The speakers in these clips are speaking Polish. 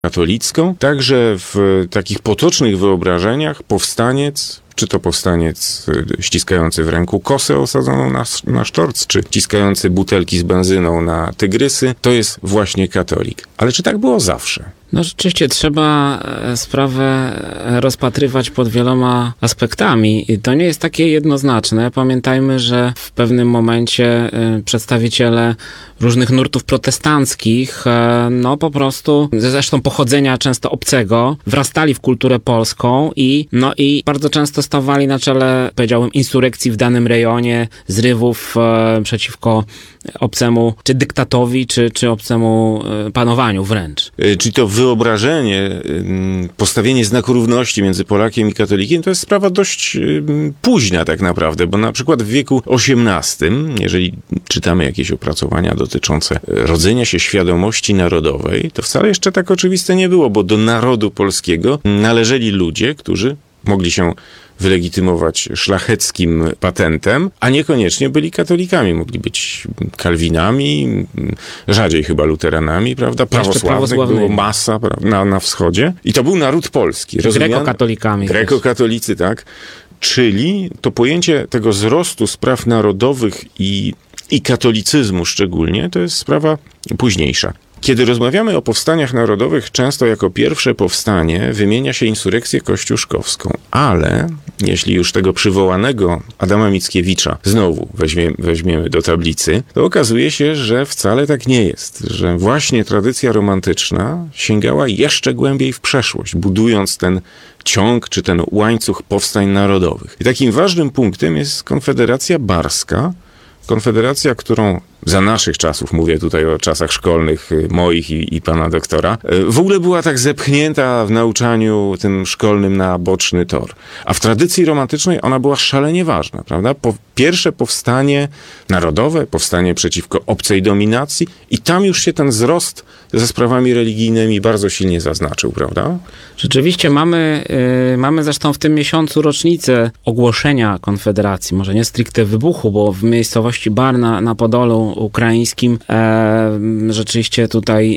katolicką. Także w takich potocznych wyobrażeniach powstaniec, czy to powstaniec ściskający w ręku kosę osadzoną na sztorc, czy ściskający butelki z benzyną na tygrysy, to jest właśnie katolik. Ale czy tak było zawsze? No rzeczywiście trzeba sprawę rozpatrywać pod wieloma aspektami i to nie jest takie jednoznaczne. Pamiętajmy, że w pewnym momencie przedstawiciele różnych nurtów protestanckich, no po prostu, zresztą pochodzenia często obcego, wrastali w kulturę polską i bardzo często stawali na czele, powiedziałbym, insurekcji w danym rejonie, zrywów przeciwko obcemu, czy dyktatowi, czy obcemu panowaniu wręcz. Czyli to wyobrażenie, postawienie znaku równości między Polakiem i katolikiem to jest sprawa dość późna tak naprawdę, bo na przykład w wieku XVIII, jeżeli czytamy jakieś opracowania dotyczące rodzenia się świadomości narodowej, to wcale jeszcze tak oczywiste nie było, bo do narodu polskiego należeli ludzie, którzy mogli się wylegitymować szlacheckim patentem, a niekoniecznie byli katolikami. Mogli być kalwinami, rzadziej chyba luteranami, prawda? Prawosławnych było masa na wschodzie. I to był naród polski. Grekokatolikami. Grekokatolicy, tak. Czyli to pojęcie tego wzrostu spraw narodowych i katolicyzmu szczególnie, to jest sprawa późniejsza. Kiedy rozmawiamy o powstaniach narodowych, często jako pierwsze powstanie wymienia się insurekcję kościuszkowską. Ale jeśli już tego przywołanego Adama Mickiewicza znowu weźmiemy do tablicy, to okazuje się, że wcale tak nie jest. Że właśnie tradycja romantyczna sięgała jeszcze głębiej w przeszłość, budując ten ciąg czy ten łańcuch powstań narodowych. I takim ważnym punktem jest Konfederacja Barska, konfederacja, którą za naszych czasów, mówię tutaj o czasach szkolnych moich i pana doktora, w ogóle była tak zepchnięta w nauczaniu tym szkolnym na boczny tor. A w tradycji romantycznej ona była szalenie ważna, prawda? Pierwsze powstanie narodowe, powstanie przeciwko obcej dominacji i tam już się ten wzrost ze sprawami religijnymi bardzo silnie zaznaczył, prawda? Rzeczywiście mamy zresztą w tym miesiącu rocznicę ogłoszenia Konfederacji, może nie stricte wybuchu, bo w miejscowości Bar na Podolu ukraińskim rzeczywiście tutaj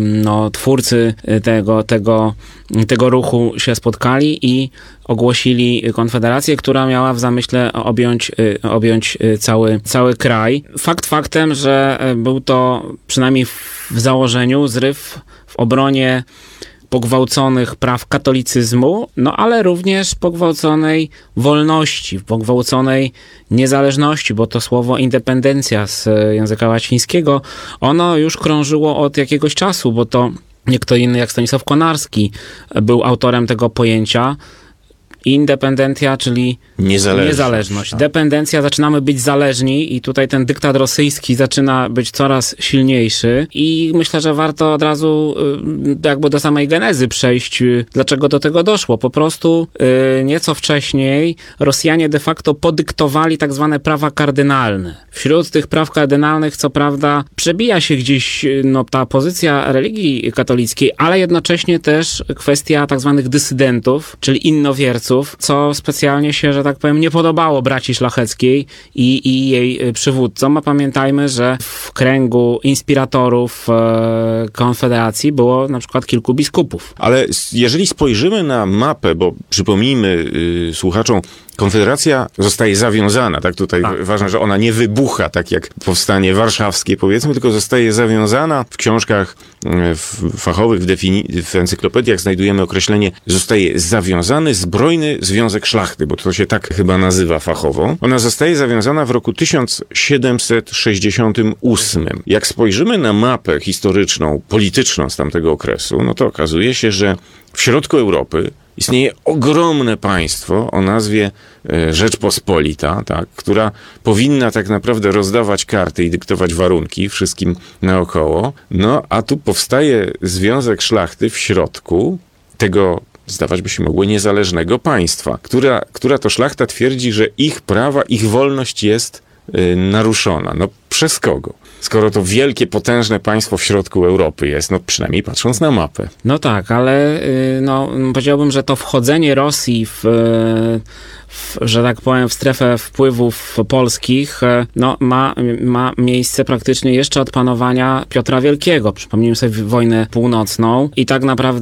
twórcy tego ruchu się spotkali i ogłosili Konfederację, która miała w zamyśle objąć cały kraj. Fakt faktem, że był to przynajmniej w założeniu zryw w obronie pogwałconych praw katolicyzmu, no ale również pogwałconej wolności, pogwałconej niezależności, bo to słowo independencja z języka łacińskiego, ono już krążyło od jakiegoś czasu, bo to nie kto inny jak Stanisław Konarski był autorem tego pojęcia. Independencja, czyli niezależność. Tak. Dependencja, zaczynamy być zależni i tutaj ten dyktat rosyjski zaczyna być coraz silniejszy i myślę, że warto od razu jakby do samej genezy przejść, dlaczego do tego doszło. Po prostu nieco wcześniej Rosjanie de facto podyktowali tak zwane prawa kardynalne. Wśród tych praw kardynalnych, co prawda, przebija się gdzieś ta pozycja religii katolickiej, ale jednocześnie też kwestia tak zwanych dysydentów, czyli innowierców, co specjalnie się, że tak powiem, nie podobało braci szlacheckiej i jej przywódcom. A pamiętajmy, że w kręgu inspiratorów Konfederacji było na przykład kilku biskupów. Ale jeżeli spojrzymy na mapę, bo przypomnijmy słuchaczom, Konfederacja zostaje zawiązana, tak? Tutaj ważne, że ona nie wybucha, tak jak powstanie warszawskie, powiedzmy, tylko zostaje zawiązana. W książkach fachowych, w encyklopediach znajdujemy określenie, zostaje zawiązany zbrojny związek szlachty, bo to się tak chyba nazywa fachowo. Ona zostaje zawiązana w roku 1768. Jak spojrzymy na mapę historyczną, polityczną z tamtego okresu, no to okazuje się, że w środku Europy istnieje ogromne państwo o nazwie Rzeczpospolita, tak, która powinna tak naprawdę rozdawać karty i dyktować warunki wszystkim naokoło. No, a tu powstaje związek szlachty w środku tego, zdawać by się mogło, niezależnego państwa, która to szlachta twierdzi, że ich prawa, ich wolność jest naruszona. No, przez kogo? skoro to wielkie, potężne państwo w środku Europy jest, no przynajmniej patrząc na mapę. No tak, ale no, powiedziałbym, że to wchodzenie Rosji że tak powiem, w strefę wpływów polskich, no, ma miejsce praktycznie jeszcze od panowania Piotra Wielkiego. Przypomnijmy sobie wojnę północną i tak naprawdę